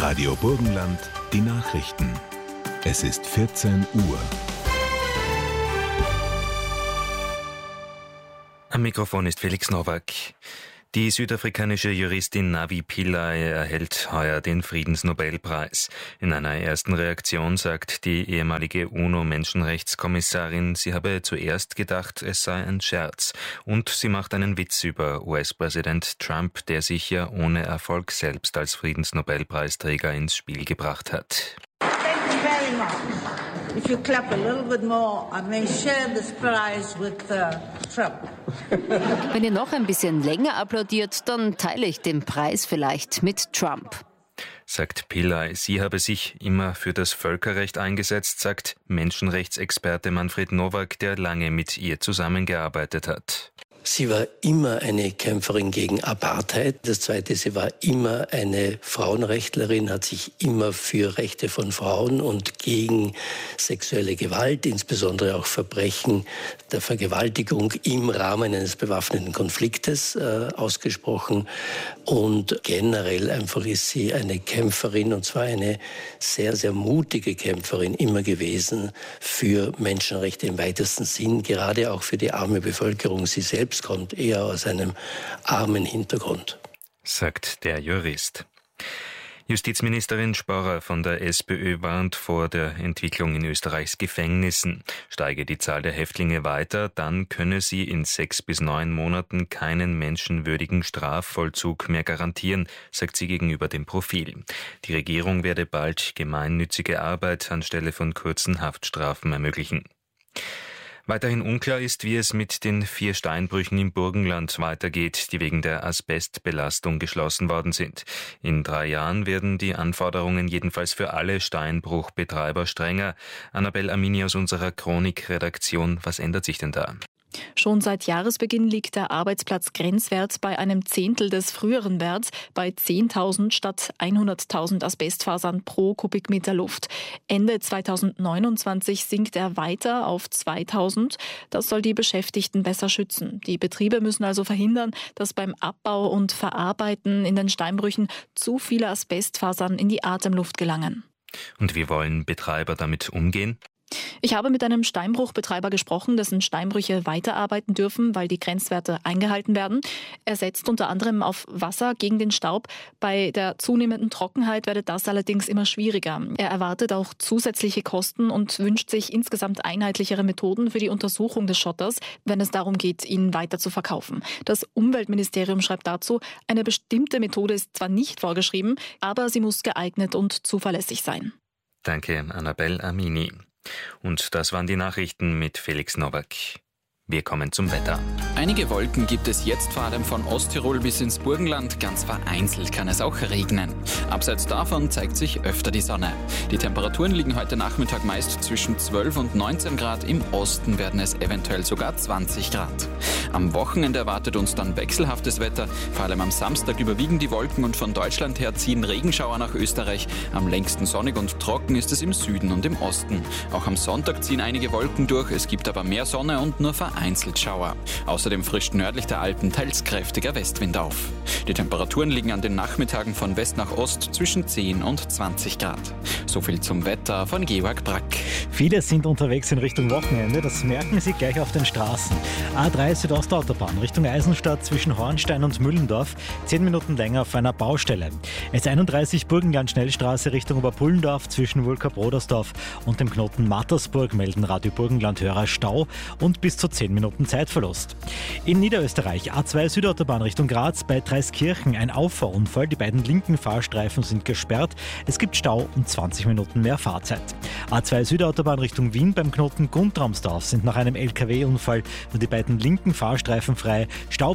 Radio Burgenland, die Nachrichten. Es ist 14 Uhr. Am Mikrofon ist Felix Nowak. Die südafrikanische Juristin Navi Pillay erhält heuer den Friedensnobelpreis. In einer ersten Reaktion sagt die ehemalige UNO-Menschenrechtskommissarin, sie habe zuerst gedacht, es sei ein Scherz. Und sie macht einen Witz über US-Präsident Trump, der sich ja ohne Erfolg selbst als Friedensnobelpreisträger ins Spiel gebracht hat. Thank you very much. If you clap a little bit more, I may share this prize with Trump. Wenn ihr noch ein bisschen länger applaudiert, dann teile ich den Preis vielleicht mit Trump. Sagt Pillay, sie habe sich immer für das Völkerrecht eingesetzt, sagt Menschenrechtsexperte Manfred Nowak, der lange mit ihr zusammengearbeitet hat. Sie war immer eine Kämpferin gegen Apartheid. Das Zweite, sie war immer eine Frauenrechtlerin, hat sich immer für Rechte von Frauen und gegen sexuelle Gewalt, insbesondere auch Verbrechen der Vergewaltigung im Rahmen eines bewaffneten Konfliktes ausgesprochen. Und generell einfach ist sie eine Kämpferin, und zwar eine sehr, sehr mutige Kämpferin immer gewesen für Menschenrechte im weitesten Sinn, gerade auch für die arme Bevölkerung. Sie selbst kommt eher aus einem armen Hintergrund, sagt der Jurist. Justizministerin Sporrer von der SPÖ warnt vor der Entwicklung in Österreichs Gefängnissen. Steige die Zahl der Häftlinge weiter, dann könne sie in 6 bis 9 Monaten keinen menschenwürdigen Strafvollzug mehr garantieren, sagt sie gegenüber dem Profil. Die Regierung werde bald gemeinnützige Arbeit anstelle von kurzen Haftstrafen ermöglichen. Weiterhin unklar ist, wie es mit den 4 Steinbrüchen im Burgenland weitergeht, die wegen der Asbestbelastung geschlossen worden sind. In 3 Jahren werden die Anforderungen jedenfalls für alle Steinbruchbetreiber strenger. Annabel Amini aus unserer Chronik-Redaktion, was ändert sich denn da? Schon seit Jahresbeginn liegt der Arbeitsplatzgrenzwert bei einem Zehntel des früheren Werts, bei 10.000 statt 100.000 Asbestfasern pro Kubikmeter Luft. Ende 2029 sinkt er weiter auf 2.000. Das soll die Beschäftigten besser schützen. Die Betriebe müssen also verhindern, dass beim Abbau und Verarbeiten in den Steinbrüchen zu viele Asbestfasern in die Atemluft gelangen. Und wie wollen Betreiber damit umgehen? Ich habe mit einem Steinbruchbetreiber gesprochen, dessen Steinbrüche weiterarbeiten dürfen, weil die Grenzwerte eingehalten werden. Er setzt unter anderem auf Wasser gegen den Staub. Bei der zunehmenden Trockenheit werde das allerdings immer schwieriger. Er erwartet auch zusätzliche Kosten und wünscht sich insgesamt einheitlichere Methoden für die Untersuchung des Schotters, wenn es darum geht, ihn weiter zu verkaufen. Das Umweltministerium schreibt dazu, eine bestimmte Methode ist zwar nicht vorgeschrieben, aber sie muss geeignet und zuverlässig sein. Danke, Annabel Amini. Und das waren die Nachrichten mit Felix Nowak. Wir kommen zum Wetter. Einige Wolken gibt es jetzt vor allem von Osttirol bis ins Burgenland. Ganz vereinzelt kann es auch regnen. Abseits davon zeigt sich öfter die Sonne. Die Temperaturen liegen heute Nachmittag meist zwischen 12 und 19 Grad. Im Osten werden es eventuell sogar 20 Grad. Am Wochenende erwartet uns dann wechselhaftes Wetter. Vor allem am Samstag überwiegen die Wolken und von Deutschland her ziehen Regenschauer nach Österreich. Am längsten sonnig und trocken ist es im Süden und im Osten. Auch am Sonntag ziehen einige Wolken durch. Es gibt aber mehr Sonne und nur vereinzelt Schauer. Außerdem frischt nördlich der Alpen teils kräftiger Westwind auf. Die Temperaturen liegen an den Nachmittagen von West nach Ost zwischen 10 und 20 Grad. So viel zum Wetter von Georg Brack. Viele sind unterwegs in Richtung Wochenende, das merken Sie gleich auf den Straßen. A3 Südostautobahn Richtung Eisenstadt zwischen Hornstein und Müllendorf, 10 Minuten länger auf einer Baustelle. S31 Burgenland-Schnellstraße Richtung Oberpullendorf zwischen Wulkab-Rodersdorf und dem Knoten Mattersburg melden Radio Burgenland-Hörer Stau und bis zu 10 Minuten Zeitverlust. In Niederösterreich A2 Südautobahn Richtung Graz bei Dreiskirchen ein Auffahrunfall. Die beiden linken Fahrstreifen sind gesperrt. Es gibt Stau und 20 Minuten mehr Fahrzeit. A2 Südautobahn Richtung Wien beim Knoten Guntramsdorf sind nach einem LKW-Unfall nur die beiden linken Fahrstreifen frei. Stau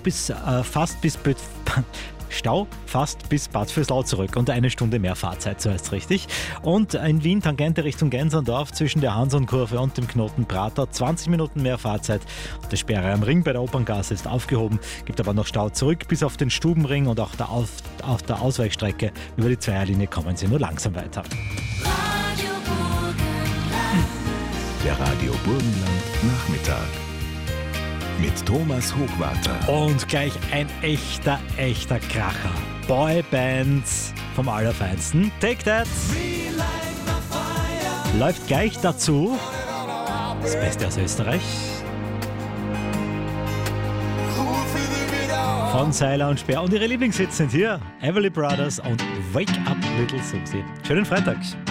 fast bis Bad Vöslau zurück und 1 Stunde mehr Fahrzeit, so heißt es richtig. Und in Wien Tangente Richtung Gensandorf zwischen der Hansonkurve und dem Knoten Prater 20 Minuten mehr Fahrzeit. Und die Sperre am Ring bei der Operngasse ist aufgehoben, gibt aber noch Stau zurück bis auf den Stubenring und auch auf der Ausweichstrecke über die Zweierlinie kommen Sie nur langsam weiter. Der Radio Burgenland Nachmittag mit Thomas Hochwarter. Und gleich ein echter Kracher. Boybands vom Allerfeinsten. Take That läuft gleich dazu. Das Beste aus Österreich. Von Seiler und Speer. Und ihre Lieblingshits sind hier Everly Brothers und Wake Up Little Susie. Schönen Freitag.